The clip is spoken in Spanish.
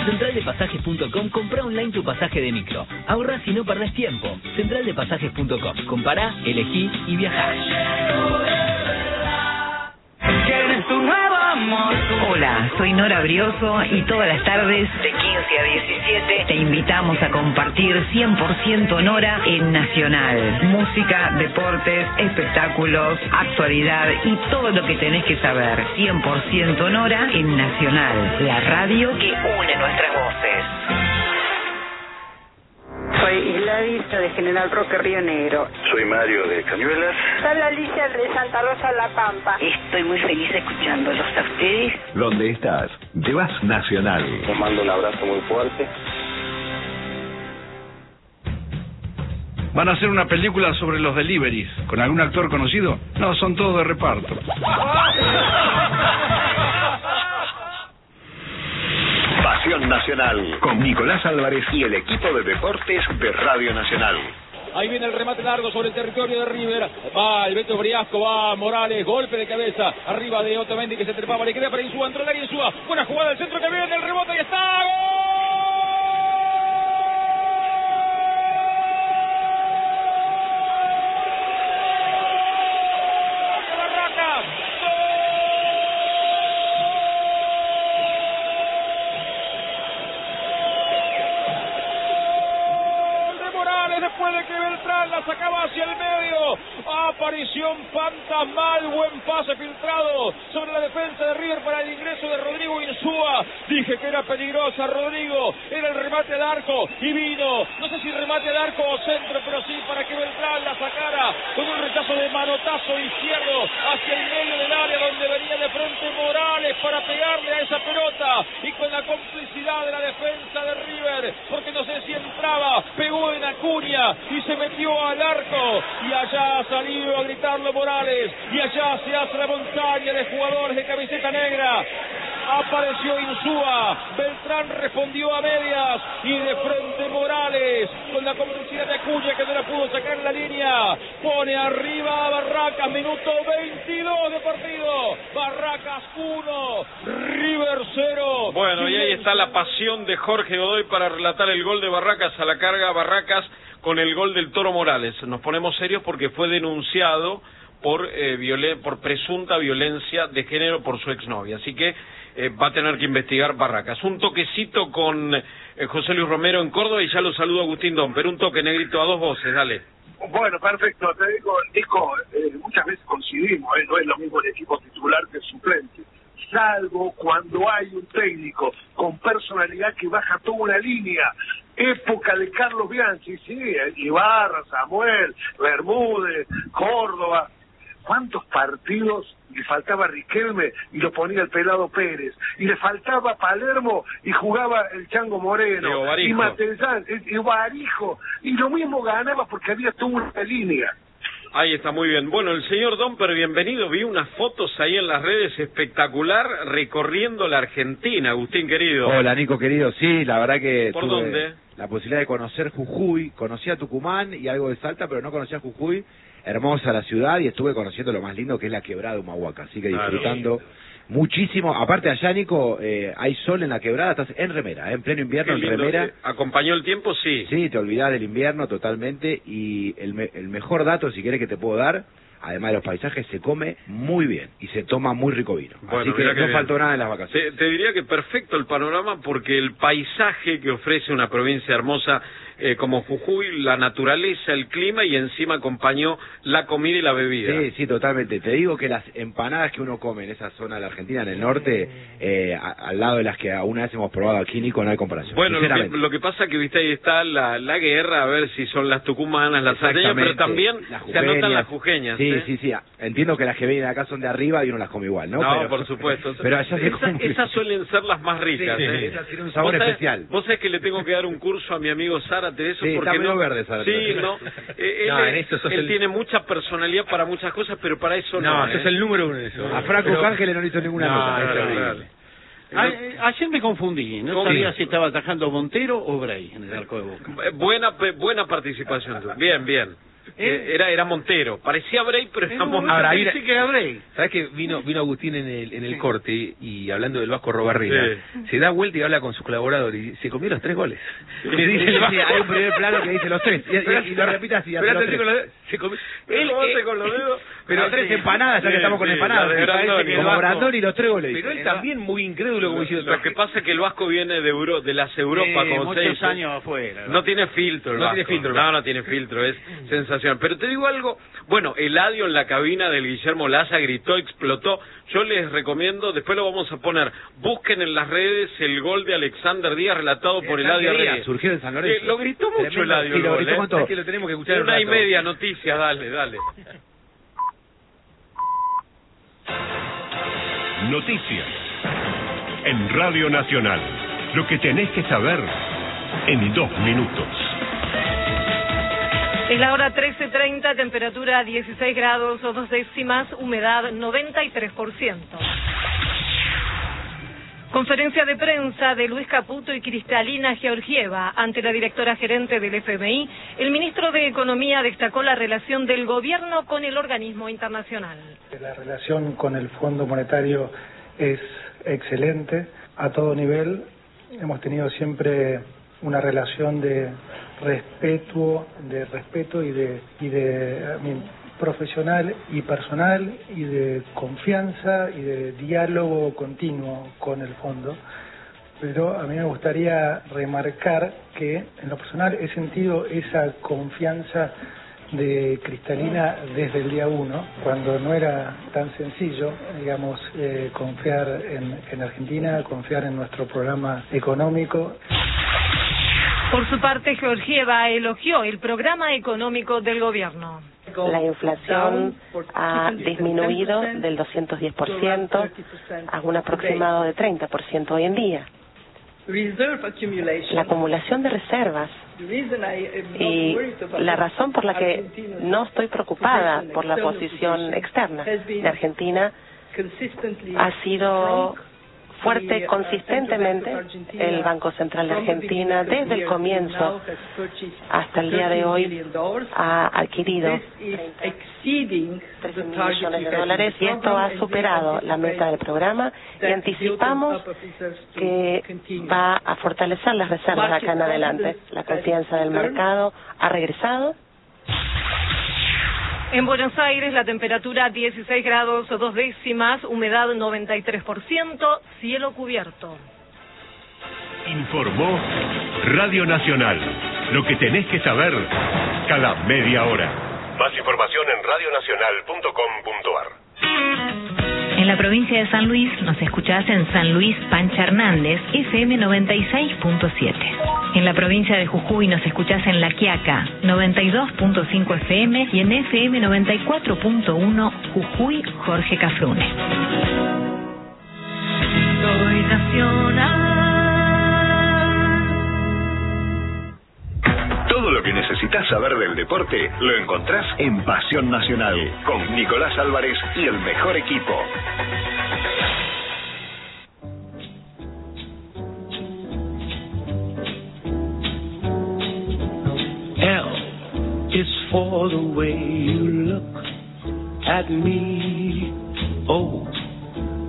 centraldepasajes.com, compra online tu pasaje de micro. Ahorrás y no perdés tiempo. Centraldepasajes.com. Compará, elegí y viajá. Hola, soy Nora Brioso y todas las tardes de 15 a 17 te invitamos a compartir 100% Nora en Nacional. Música, deportes, espectáculos, actualidad y todo lo que tenés que saber. 100% Nora en Nacional, la radio que une nuestras voces. Soy Gladys de General Roque, Río Negro. Soy Mario de Cañuelas. Soy Alicia de Santa Rosa, La Pampa. Estoy muy feliz escuchándolos a ustedes. ¿Dónde estás? Llevas Nacional. Les mando un abrazo muy fuerte. ¿Van a hacer una película sobre los deliveries? ¿Con algún actor conocido? No, son todos de reparto. Pasión Nacional, con Nicolás Álvarez y el equipo de deportes de Radio Nacional. Ahí viene el remate largo sobre el territorio de River. Va el Beto Briasco, va Morales, golpe de cabeza. Arriba de Otamendi que se trepaba, le queda para Insúa, entró el área Insúa. Buena jugada del centro que viene, el rebote y está. ¡Gol! La sacaba hacia el medio, aparición fantasmal, buen pase filtrado sobre la defensa de River para el ingreso de Rodrigo Insúa. Dije que era peligrosa, Rodrigo, era el remate al arco y vino, no sé si remate al arco o centro, pero sí para que Beltrán la sacara con un rechazo de manotazo izquierdo hacia el medio del área donde venía de frente Morales para pegarle a esa pelota y con la complicidad de la defensa de River, porque no sé si entraba, pegó en Acuña y se metió al arco y allá ha salido a gritarlo Morales y allá se hace la montaña de jugadores de camiseta negra. Apareció Insúa, Beltrán respondió a medias y de frente Morales con la complicidad de Acuña que no la pudo sacar en la línea, pone arriba a Barracas, minuto 22 de partido, Barracas 1, River 0. Bueno, y ahí está la pasión de Jorge Godoy para relatar el gol de Barracas, a la carga Barracas con el gol del Toro Morales. Nos ponemos serios porque fue denunciado por presunta violencia de género por su exnovia, así que va a tener que investigar Barracas. Un toquecito con José Luis Romero en Córdoba y ya lo saludo Agustín Domper. Un toque, Negrito, a dos voces, dale. Bueno, perfecto. Te digo, Nico, muchas veces coincidimos, no es lo mismo el equipo titular que el suplente. Salvo cuando hay un técnico con personalidad que baja toda una línea. Época de Carlos Bianchi, sí, Ibarra, Samuel, Bermúdez, Córdoba. ¿Cuántos partidos le faltaba a Riquelme y lo ponía el Pelado Pérez? Y le faltaba a Palermo y jugaba el Chango Moreno. Y Matellán, y Barijo. Y lo mismo ganaba porque había toda una línea. Ahí está, muy bien. Bueno, el señor Domper, bienvenido. Vi unas fotos ahí en las redes espectacular recorriendo la Argentina, Agustín querido. Hola, Nico querido. Sí, la verdad que ¿Por tuve dónde? La posibilidad de conocer Jujuy. Conocía Tucumán y algo de Salta, pero no conocía Jujuy. Hermosa la ciudad y estuve conociendo lo más lindo que es la quebrada de Humahuaca. Así que disfrutando muchísimo. Aparte allá, Nico, hay sol en la quebrada, estás en remera, en pleno invierno, en remera. ¿Acompañó el tiempo? Sí. Sí, te olvidás del invierno totalmente. Y el mejor dato, si querés, que te puedo dar, además de los paisajes, se come muy bien y se toma muy rico vino. Bueno, así que no faltó nada en las vacaciones. Te diría que perfecto el panorama porque el paisaje que ofrece una provincia hermosa como Jujuy, la naturaleza, el clima y encima acompañó la comida y la bebida. Sí, sí, totalmente. Te digo que las empanadas que uno come en esa zona de la Argentina, en el norte, al lado de las que alguna vez hemos probado aquí, Nico, no hay comparación. Bueno, lo que pasa que, viste, ahí está la guerra, a ver si son las tucumanas, las salteñas, pero también se anotan las jujeñas. Sí, sí. Entiendo que las que vienen acá son de arriba y uno las come igual, ¿no? No, por supuesto. Pero allá esas suelen ser las más ricas. Sí, esas tienen un sabor especial. Vos sabés que le tengo que dar un curso a mi amigo Zárate de eso, sí, porque está medio verde, Zárate. Sí, no. Él tiene mucha personalidad para muchas cosas, pero para eso no. No, ese es el número uno de eso. A Franco Cángeles no le hizo ninguna nota. Claro. Ayer me confundí, no sabía si estaba atajando Montero o Bray en el arco de Boca. Buena participación. Bien. Era Montero. Parecía Bray, pero era Montero. Ahora, Sí que era Bray. ¿Sabes que vino Agustín en el corte y hablando del Vasco Robarrena, se da vuelta y habla con sus colaboradores y se comió los 3 goles? Le dice el Vasco. Hay un primer plano que dice los 3 y lo repite así. Se comió. Él con los dedos. Pero 3 empanadas, ya que estamos con empanadas. Como Brandoni y los 3 goles. Pero él también muy incrédulo como diciendo. Lo que pasa es que el Vasco viene de las Europas con muchos años afuera. No tiene filtro el Vasco. No tiene filtro, es sensacional. Pero te digo algo, bueno, Eladio en la cabina del Guillermo Laza gritó, explotó. Yo les recomiendo, después lo vamos a poner, busquen en las redes el gol de Alexander Díaz relatado por Eladio Reyes. Surgió en San Lorenzo. Lo gritó mucho Eladio. Sí, lo gritó con todo. Es que lo tenemos que escuchar. 1:30 noticias, dale. Noticias. En Radio Nacional. Lo que tenés que saber en 2 minutos. Es la hora 13:30, temperatura 16 grados o 2 décimas, humedad 93%. Conferencia de prensa de Luis Caputo y Cristalina Georgieva ante la directora gerente del FMI. El ministro de Economía destacó la relación del gobierno con el organismo internacional. La relación con el Fondo Monetario es excelente a todo nivel. Hemos tenido siempre una relación de respeto profesional y personal y de confianza y de diálogo continuo con el fondo, pero a mí me gustaría remarcar que en lo personal he sentido esa confianza de Cristalina desde el día 1, cuando no era tan sencillo, digamos, confiar en Argentina, confiar en nuestro programa económico. Por su parte, Georgieva elogió el programa económico del gobierno. La inflación ha disminuido del 210% a un aproximado de 30% hoy en día. La acumulación de reservas y la razón por la que no estoy preocupada por la posición externa de Argentina ha sido fuerte consistentemente. El Banco Central de Argentina desde el comienzo hasta el día de hoy ha adquirido 13 millones de dólares y esto ha superado la meta del programa y anticipamos que va a fortalecer las reservas acá en adelante. La confianza del mercado ha regresado. En Buenos Aires la temperatura 16 grados o 2 décimas, humedad 93%, cielo cubierto. Informó Radio Nacional. Lo que tenés que saber cada media hora. Más información en radionacional.com.ar. En la provincia de San Luis nos escuchás en San Luis Pancha Hernández, FM 96.7. En la provincia de Jujuy nos escuchás en La Quiaca, 92.5 FM y en FM 94.1 Jujuy Jorge Cafrune. Soy nacional. Todo lo que necesitas saber del deporte lo encontrás en Pasión Nacional con Nicolás Álvarez y el mejor equipo. L is for the way you look at me. O